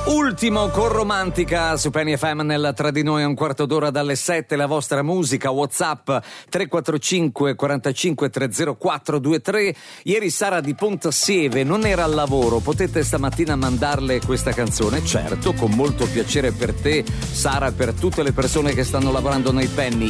Ultimo con Romantica su Penny FM nel Tra di noi, a un quarto d'ora dalle 7, la vostra musica. WhatsApp 345 45 304 23. Ieri Sara di Pontassieve non era al lavoro, potete stamattina mandarle questa canzone? Certo, con molto piacere per te Sara e per tutte le persone che stanno lavorando nei Penny.